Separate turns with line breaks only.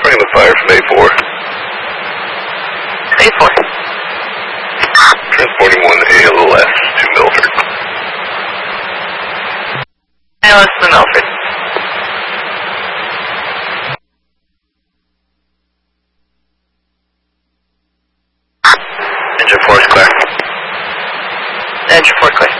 reporting the fire from A4.
A4.
Transporting 1A a little less to Milford.
ALS to Milford.
Engine 4 is clear.
Engine 4 clear.